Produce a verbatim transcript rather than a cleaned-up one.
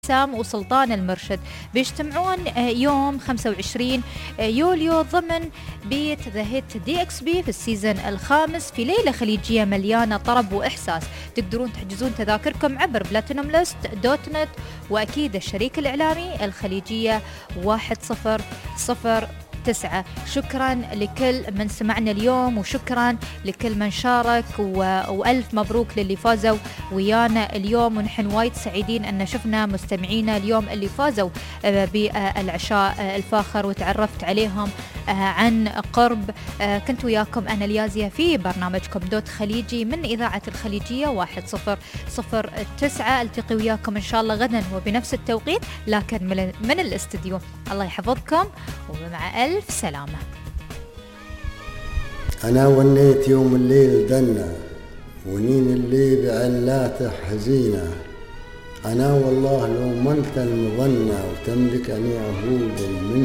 سام وسلطان المرشد بيجتمعون يوم خمسة وعشرين يوليو ضمن بيت ذا هيت دي اكس بي في السيزن الخامس في ليلة خليجية مليانة طرب وإحساس. تقدرون تحجزون تذاكركم عبر بلاتينوم ليست دوت نت، وأكيد الشريك الإعلامي الخليجية واحد صفر صفر تسعة. شكرا لكل من سمعنا اليوم، وشكرا لكل من شارك، و... وألف مبروك للي فازوا ويانا اليوم. ونحن وايد سعيدين أن شفنا مستمعينا اليوم اللي فازوا بالعشاء الفاخر وتعرفت عليهم عن قرب. كنت وياكم أنا اليازية في برنامجكم دوت خليجي من إذاعة الخليجية واحد صفر صفر تسعة. التقي وياكم إن شاء الله غدا وبنفس التوقيت، لكن من, من الاستديو. الله يحفظكم ومع ألف سلامة. أنا ونيت يوم الليل دنا ونين اللي بعلاته حزينة. أنا والله لو منت المظنة وتملك أني عهود من